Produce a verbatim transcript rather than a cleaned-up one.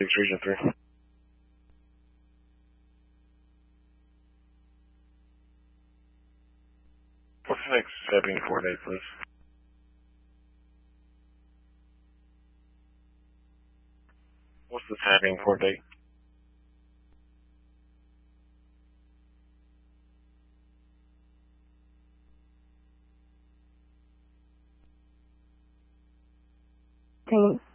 Region three. What's the next tapping coordinate, please? What's the tapping coordinate? Thanks.